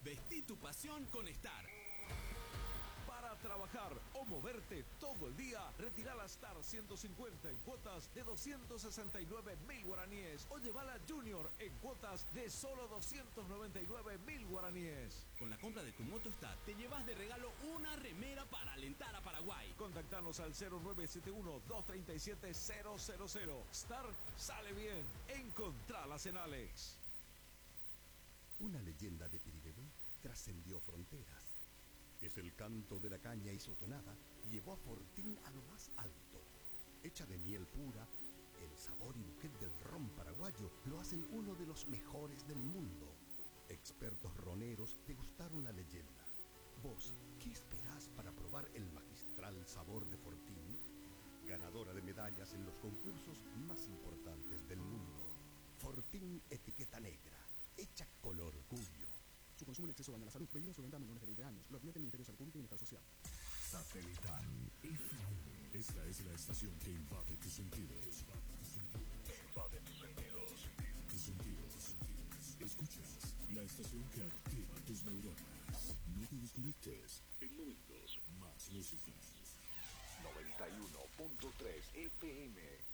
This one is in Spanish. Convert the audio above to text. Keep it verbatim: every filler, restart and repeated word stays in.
Vestí tu pasión con Star. Para trabajar o moverte todo el día, retira la Star ciento cincuenta en cuotas de doscientos sesenta y nueve mil guaraníes o llevala Junior en cuotas de solo doscientos noventa y nueve mil guaraníes. Con la compra de tu moto Star, te llevas de regalo una remera para alentar a Paraguay. Contactanos al cero nueve siete uno, dos tres siete, cero cero cero. Star sale bien. Encontralas en Alex. Una leyenda de Piribebé trascendió fronteras. Es el canto de la caña isotonada, llevó a Fortín a lo más alto. Hecha de miel pura, el sabor y buquet del ron paraguayo lo hacen uno de los mejores del mundo. Expertos roneros degustaron la leyenda. Vos, ¿qué esperás para probar el magistral sabor de Fortín? Ganadora de medallas en los concursos más importantes del mundo. Fortín etiqueta negra, hecha con orgullo. Su consumo en exceso daña la salud. Prohibida su venta a menores de veinte años. Lo advierte el Ministerio de Salud Pública y Bienestar Social. Satelital F M. Esta es la estación que invade tus sentidos. Invade tus sentidos. Tus sentidos. Escuchas la estación que activa tus neuronas. No te desconectes. En momentos, más música. noventa y uno punto tres F M.